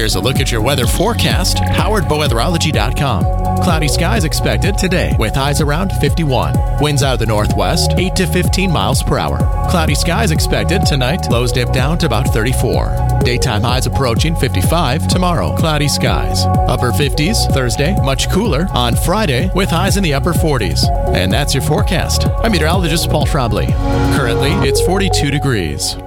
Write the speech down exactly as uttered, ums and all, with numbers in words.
Here's a look at your weather forecast, powered by weatherology dot com. Cloudy skies expected today with highs around fifty-one. Winds out of the northwest, eight to fifteen miles per hour. Cloudy skies expected tonight, lows dip down to about thirty-four. Daytime highs approaching fifty-five tomorrow. Cloudy skies. Upper fifties Thursday, much cooler on Friday with highs in the upper forties. And that's your forecast. I'm meteorologist Paul Trombley. Currently, it's forty-two degrees.